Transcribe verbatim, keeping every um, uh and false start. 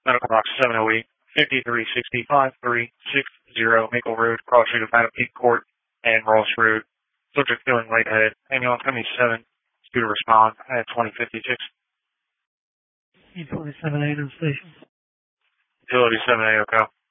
Medical box seven oh eight, fifty-three sixty, five three six zero Maple Road, cross street of Battle Peak Court and Ross Road. Subject feeling lightheaded. Ambulance coming seven. Due to respond at twenty fifty-six. Utility seven A to the station. Utility seven A, okay.